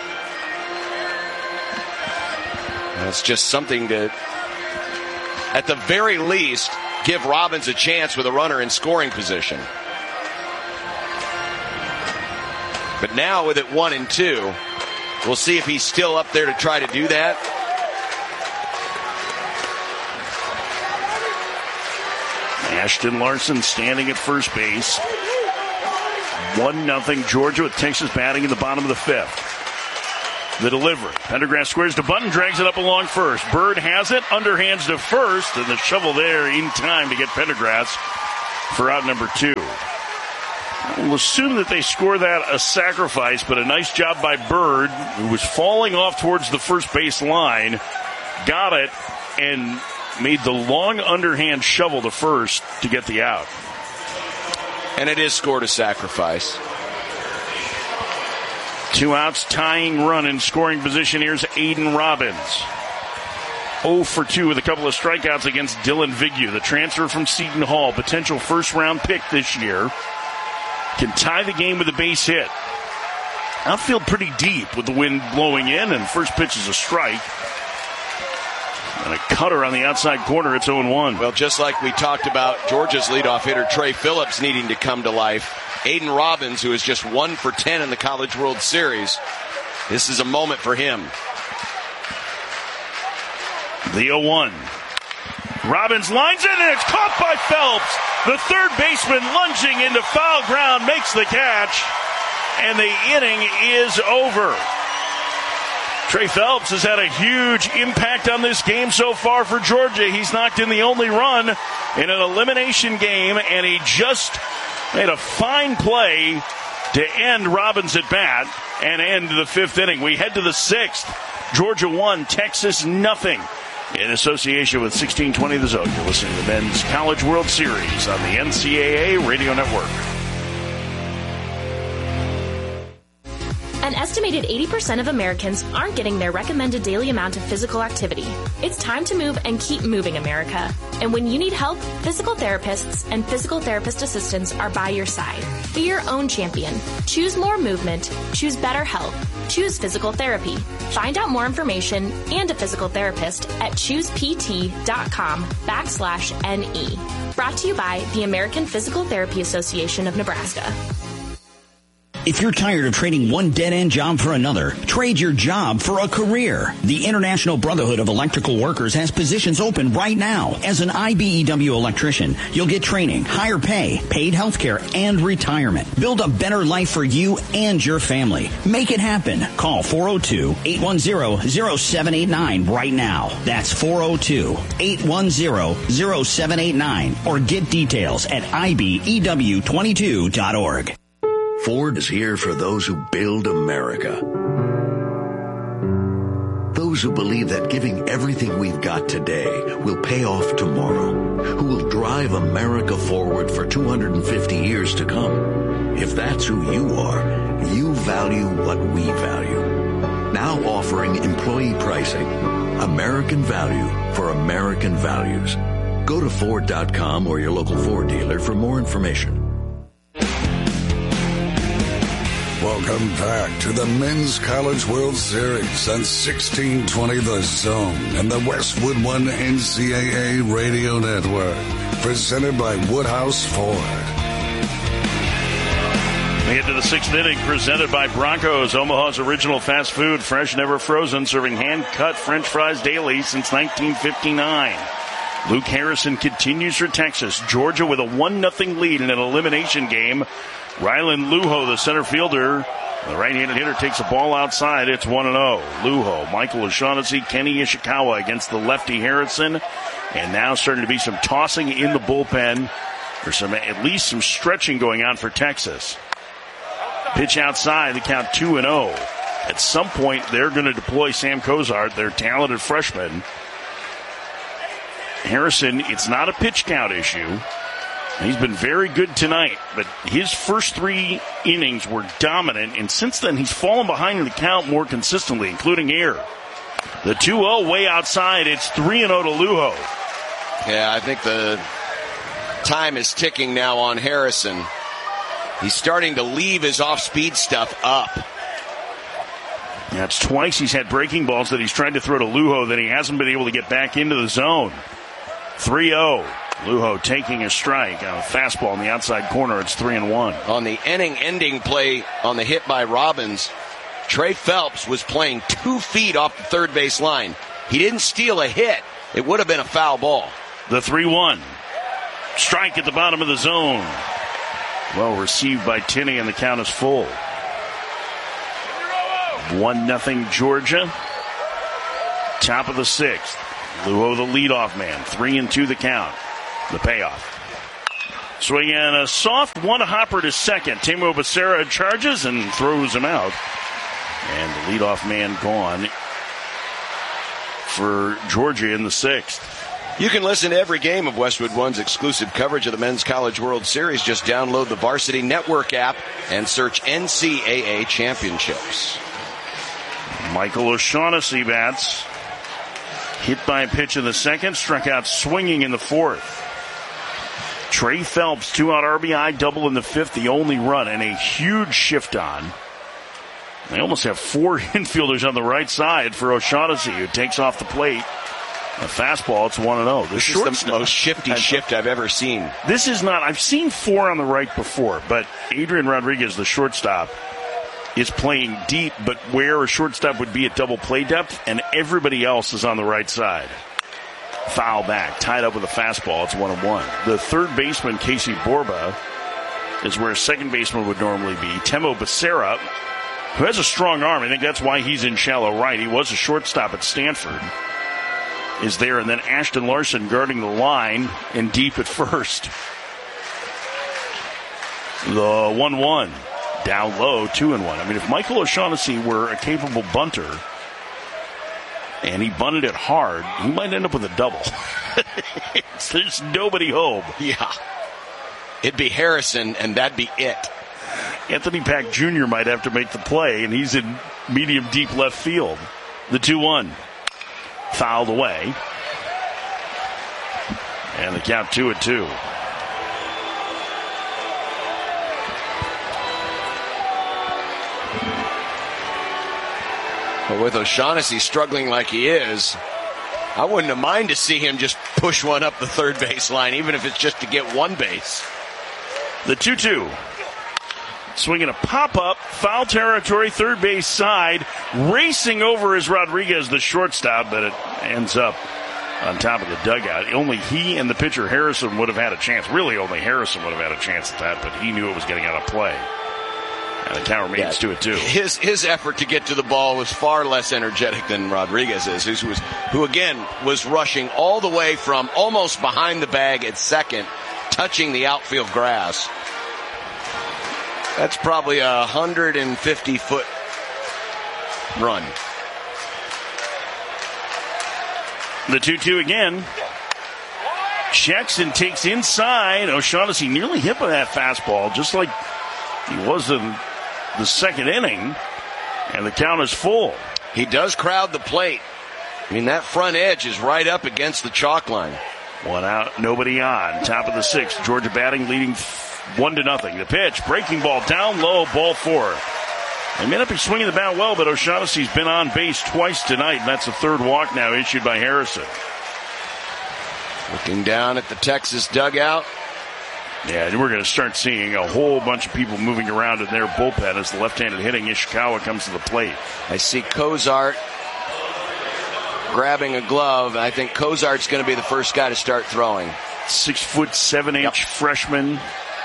Speaker 1: That's just something to, at the very least, give Robbins a chance with a runner in scoring position. But now with it one and two, we'll see if he's still up there to try to do that.
Speaker 2: Ashton Larson standing at first base. one nothing Georgia with Texas batting in the bottom of the fifth. The delivery. Pendergrass squares to Button, drags it up along first. Bird has it, underhands to first, and the shovel there in time to get Pendergrass for out number two. We'll assume that they score that a sacrifice, but a nice job by Bird, who was falling off towards the first base line, got it, and made the long underhand shovel to first to get the out.
Speaker 1: And it is scored a sacrifice.
Speaker 2: Two outs, tying run in scoring position. Here's Aiden Robbins. oh for two with a couple of strikeouts against Dylan Vignew, the transfer from Seton Hall, potential first-round pick this year. Can tie the game with a base hit. Outfield pretty deep with the wind blowing in, and first pitch is a strike. And a cutter on the outside corner. It's oh one.
Speaker 1: Well, just like we talked about Georgia's leadoff hitter Trey Phillips needing to come to life, Aiden Robbins, who is just one for ten in the College World Series, this is a moment for him.
Speaker 2: The oh one. Robbins lines it, and it's caught by Phelps. The third baseman lunging into foul ground makes the catch, and the inning is over. Trey Phelps has had a huge impact on this game so far for Georgia. He's knocked in the only run in an elimination game, and he just made a fine play to end Robbins at bat and end the fifth inning. We head to the sixth. Georgia one, Texas nothing. In association with sixteen twenty The Zone, you're listening to the Men's College World Series on the N C double A Radio Network.
Speaker 18: An estimated eighty percent of Americans aren't getting their recommended daily amount of physical activity. It's time to move and keep moving, America. And when you need help, physical therapists and physical therapist assistants are by your side. Be your own champion. Choose more movement. Choose better health. Choose physical therapy. Find out more information and a physical therapist at choosept.com backslash NE. Brought to you by the American Physical Therapy Association of Nebraska.
Speaker 19: If you're tired of trading one dead-end job for another, trade your job for a career. The International Brotherhood of Electrical Workers has positions open right now. As an I B E W electrician, you'll get training, higher pay, paid health care, and retirement. Build a better life for you and your family. Make it happen. Call four oh two, eight one zero, zero seven eight nine right now. That's four oh two, eight one zero, zero seven eight nine. Or get details at I B E W twenty-two dot org.
Speaker 20: Ford is here for those who build America. Those who believe that giving everything we've got today will pay off tomorrow. Who will drive America forward for two hundred fifty years to come. If that's who you are, you value what we value. Now offering employee pricing. American value for American values. Go to Ford dot com or your local Ford dealer for more information.
Speaker 7: Welcome back to the Men's College World Series on sixteen twenty The Zone and the Westwood One N C double A Radio Network. Presented by Woodhouse Ford.
Speaker 2: We head to the sixth inning, presented by Broncos, Omaha's original fast food, fresh, never frozen, serving hand-cut French fries daily since nineteen fifty-nine. Luke Harrison continues for Texas. Georgia with a one nothing lead in an elimination game. Rylan Luho, the center fielder, the right-handed hitter, takes the ball outside. It's one and oh. Luho, Michael O'Shaughnessy, Kenny Ishikawa against the lefty Harrison. And now starting to be some tossing in the bullpen. There's some, at least some stretching going on for Texas. Pitch outside, the count two and oh. At some point, they're going to deploy Sam Cozart, their talented freshman. Harrison, it's not a pitch count issue. He's been very good tonight, but his first three innings were dominant, and since then he's fallen behind in the count more consistently, including here. The two oh way outside, it's three and oh to Luho.
Speaker 1: Yeah, I think the time is ticking now on Harrison. He's starting to leave his off-speed stuff up.
Speaker 2: That's twice he's had breaking balls that he's tried to throw to Luho that he hasn't been able to get back into the zone. three oh. Luho taking a strike on a fastball in the outside corner. It's three and one.
Speaker 1: On the inning-ending play on the hit by Robbins, Trey Phelps was playing two feet off the third base line. He didn't steal a hit. It would have been a foul ball.
Speaker 2: The three one. Strike at the bottom of the zone. Well received by Tinney, and the count is full. One nothing Georgia. Top of the sixth. Luo, the leadoff man. Three and two the count. The payoff. Swing and a soft one hopper to second. Timo Becerra charges and throws him out. And the leadoff man gone for Georgia in the sixth.
Speaker 1: You can listen to every game of Westwood One's exclusive coverage of the Men's College World Series. Just download the Varsity Network app and search N C A A Championships.
Speaker 2: Michael O'Shaughnessy bats. Hit by a pitch in the second, struck out swinging in the fourth. Trey Phelps, two-out R B I double in the fifth, the only run, and a huge shift on. They almost have four infielders on the right side for O'Shaughnessy, who takes off the plate. A fastball, it's one and oh.
Speaker 1: This is the most shifty shift I've ever seen.
Speaker 2: This is not, I've seen four on the right before, but Adrian Rodriguez, the shortstop, is playing deep, but where a shortstop would be at double play depth, and everybody else is on the right side. Foul back, tied up with a fastball. It's one and one. The third baseman, Casey Borba, is where a second baseman would normally be. Timo Becerra, who has a strong arm. I think that's why he's in shallow right. He was a shortstop at Stanford. Is there, and then Ashton Larson guarding the line and deep at first. The one one. Down low, two and one. I mean, if Michael O'Shaughnessy were a capable bunter and he bunted it hard, he might end up with a double. There's nobody home.
Speaker 1: Yeah. It'd be Harrison, and that'd be it.
Speaker 2: Anthony Pack Junior might have to make the play, and he's in medium deep left field. The two one. Fouled away. And the count two and two.
Speaker 1: But with O'Shaughnessy struggling like he is, I wouldn't have mind to see him just push one up the third base line, even if it's just to get one base.
Speaker 2: The two two. Swinging a pop-up, foul territory, third base side. Racing over is Rodriguez, the shortstop, but it ends up on top of the dugout. Only he and the pitcher Harrison would have had a chance. Really, only Harrison would have had a chance at that, but he knew it was getting out of play. And the count remains
Speaker 1: yeah,
Speaker 2: two and two.
Speaker 1: His his effort to get to the ball was far less energetic than Rodriguez's, who was who again was rushing all the way from almost behind the bag at second, touching the outfield grass. That's probably a one hundred fifty foot run.
Speaker 2: The two two again. Checks and takes inside. O'Shaughnessy nearly hit by that fastball, just like he was in the second inning, and the count is full.
Speaker 1: He does crowd the plate. I mean, that front edge is right up against the chalk line.
Speaker 2: One out, nobody on. Top of the sixth. Georgia batting, leading one to nothing. The pitch, breaking ball down low, ball four. They may not be swinging the bat well, but O'Shaughnessy's been on base twice tonight, and that's the third walk now issued by Harrison.
Speaker 1: Looking down at the Texas dugout.
Speaker 2: Yeah, and we're going to start seeing a whole bunch of people moving around in their bullpen as the left-handed hitting Ishikawa comes to the plate.
Speaker 1: I see Cozart grabbing a glove. I think Cozart's going to be the first guy to start throwing.
Speaker 2: Six foot seven inch
Speaker 1: yep.
Speaker 2: freshman.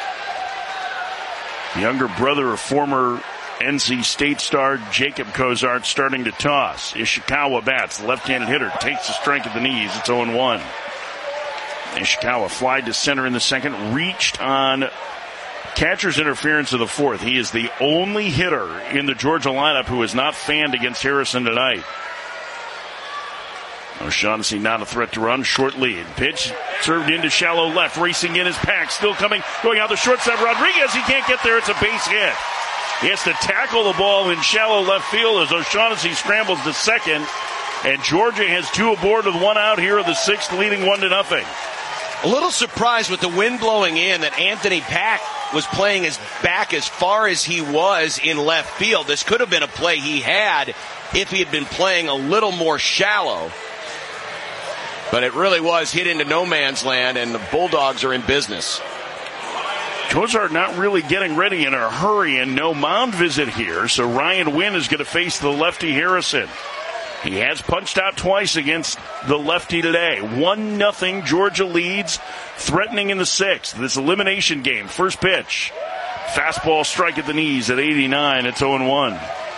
Speaker 2: Younger brother of former N C State star Jacob Cozart starting to toss. Ishikawa bats. The left-handed hitter takes the strike at the knees. It's oh and one. Ishikawa flied to center in the second, reached on catcher's interference of the fourth. He is the only hitter in the Georgia lineup who is not fanned against Harrison tonight. O'Shaughnessy not a threat to run, short lead. Pitch served into shallow left, racing in his Pack, still coming, going out the shortstop. Rodriguez, he can't get there, it's a base hit. He has to tackle the ball in shallow left field as O'Shaughnessy scrambles to second, and Georgia has two aboard with one out here in the sixth, leading one to nothing.
Speaker 1: A little surprised with the wind blowing in that Anthony Pack was playing his back as far as he was in left field. This could have been a play he had if he had been playing a little more shallow. But it really was hit into no man's land, and the Bulldogs are in business.
Speaker 2: Cozart not really getting ready in a hurry, and no mound visit here, so Ryan Wynn is going to face the lefty Harrison. He has punched out twice against the lefty today. One nothing, Georgia leads, threatening in the sixth. This elimination game, first pitch. Fastball strike at the knees at eighty-nine. It's oh and one.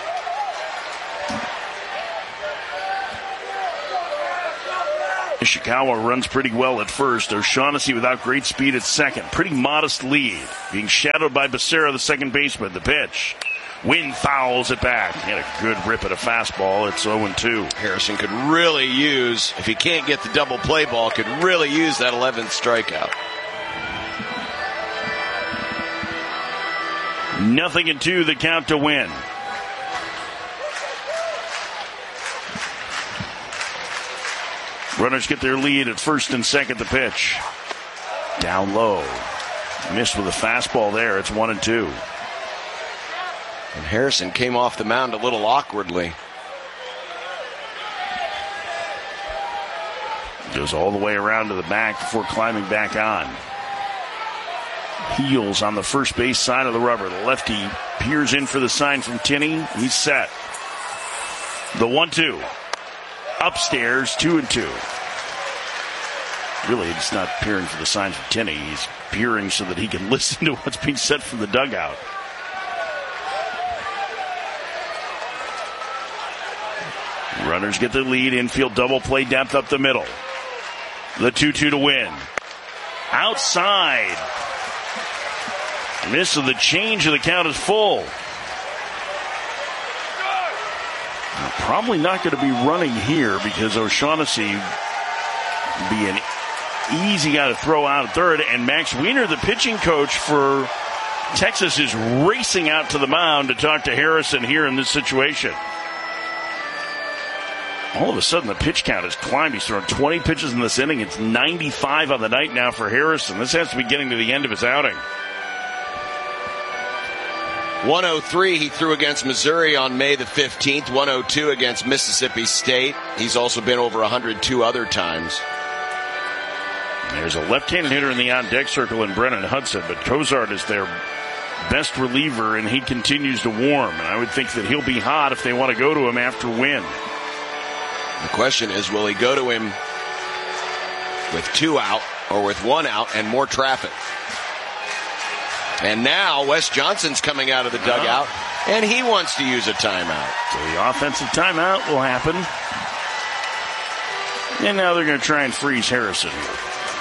Speaker 2: Ishikawa runs pretty well at first. O'Shaughnessy without great speed at second. Pretty modest lead. Being shadowed by Becerra, the second baseman. The pitch. Wynn fouls it back. He had a good rip at a fastball. It's oh and two.
Speaker 1: Harrison could really use, if he can't get the double play ball, could really use that eleventh strikeout.
Speaker 2: Nothing in two, the count to Wynn. Runners get their lead at first and second. The pitch. Down low. Missed with a fastball there. It's one and two.
Speaker 1: And Harrison came off the mound a little awkwardly.
Speaker 2: Goes all the way around to the back before climbing back on. Heels on the first base side of the rubber. The lefty peers in for the sign from Tinney. He's set. The one two. Upstairs, two and two. Really, he's not peering for the sign from Tinney. He's peering so that he can listen to what's being said from the dugout. Runners get their lead. Infield double play depth up the middle. The two two to Win. Outside. Miss of the change of the count is full. Probably not going to be running here because O'Shaughnessy would be an easy guy to throw out at third. And Max Wiener, the pitching coach for Texas, is racing out to the mound to talk to Harrison here in this situation. All of a sudden, the pitch count has climbed. He's thrown twenty pitches in this inning. It's ninety-five on the night now for Harrison. This has to be getting to the end of his outing.
Speaker 1: one oh three he threw against Missouri on May the fifteenth. one oh two against Mississippi State. He's also been over one hundred two other times.
Speaker 2: There's a left-handed hitter in the on-deck circle in Brennan Hudson, but Cozart is their best reliever, and he continues to warm. And I would think that he'll be hot if they want to go to him after Win.
Speaker 1: The question is, will he go to him with two out or with one out and more traffic? And now Wes Johnson's coming out of the dugout, and he wants to use a timeout.
Speaker 2: So the offensive timeout will happen. And now they're going to try and freeze Harrison here.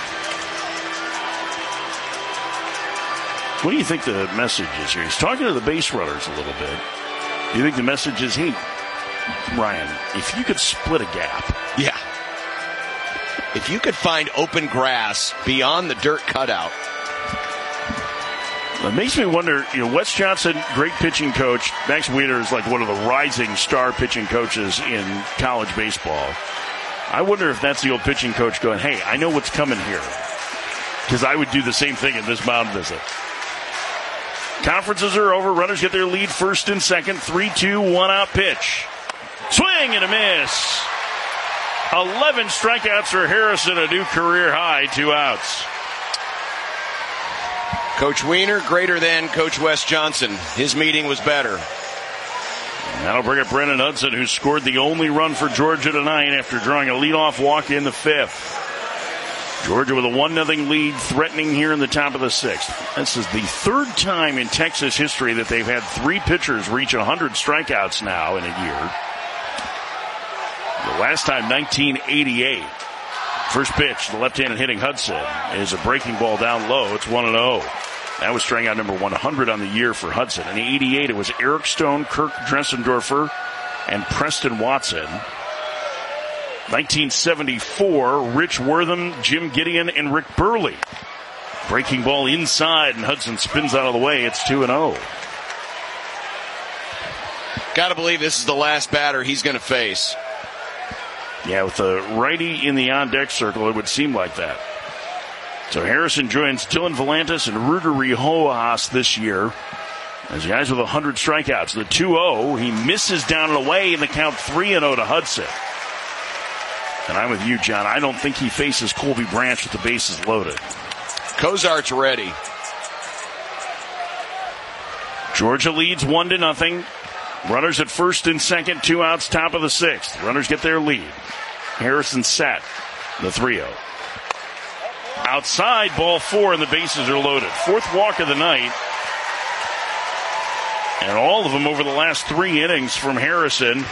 Speaker 2: What do you think the message is here? He's talking to the base runners a little bit. Do you think the message is, hey, Ryan, if you could split a gap.
Speaker 1: Yeah. If you could find open grass beyond the dirt cutout.
Speaker 2: It makes me wonder, you know, Wes Johnson, great pitching coach. Max Wiener is like one of the rising star pitching coaches in college baseball. I wonder if that's the old pitching coach going, hey, I know what's coming here. Because I would do the same thing in this mound visit. Conferences are over. Runners get their lead first and second. three two, one out pitch. Swing and a miss. eleven strikeouts for Harrison, a new career high, two outs.
Speaker 1: Coach Wiener, greater than Coach Wes Johnson. His meeting was better.
Speaker 2: And that'll bring up Brennan Hudson, who scored the only run for Georgia tonight after drawing a leadoff walk in the fifth. Georgia with a one nothing lead, threatening here in the top of the sixth. This is the third time in Texas history that they've had three pitchers reach one hundred strikeouts now in a year. The last time, nineteen eighty-eight. First pitch, the left-handed hitting Hudson is a breaking ball down low. It's one and oh. That was strikeout number one hundred on the year for Hudson. In eighty-eight, it was Eric Stone, Kirk Dressendorfer, and Preston Watson. nineteen seventy-four, Rich Wortham, Jim Gideon, and Rick Burley. Breaking ball inside, and Hudson spins out of the way. It's two and oh.
Speaker 1: Gotta believe this is the last batter he's going to face.
Speaker 2: Yeah, with the righty in the on-deck circle, it would seem like that. So Harrison joins Dylan Volantis and Ruger Riojas this year as guys with one hundred strikeouts. The two oh, he misses down and away in the count three and oh to Hudson. And I'm with you, John. I don't think he faces Colby Branch with the bases loaded.
Speaker 1: Cozart's ready.
Speaker 2: Georgia leads one to nothing. Runners at first and second, two outs, top of the sixth. Runners get their lead. Harrison set. The three oh. Outside, ball four, and the bases are loaded. Fourth walk of the night And all of them over the last three innings from Harrison.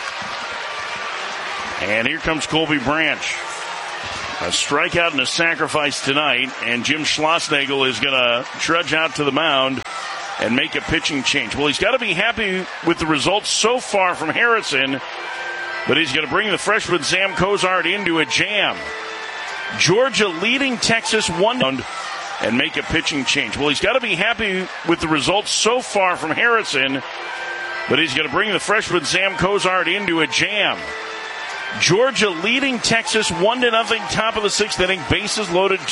Speaker 2: And here comes Colby Branch. A strikeout and a sacrifice tonight, and Jim Schlossnagel is going to trudge out to the mound and make a pitching change. Well, he's got to be happy with the results so far from Harrison, but he's going to bring the freshman Sam Cozart into a jam. Georgia leading Texas one and make a pitching change. Well, he's got to be happy with the results so far from Harrison, but he's going to bring the freshman Sam Cozart into a jam. Georgia leading Texas one to nothing, top of the sixth inning, bases loaded.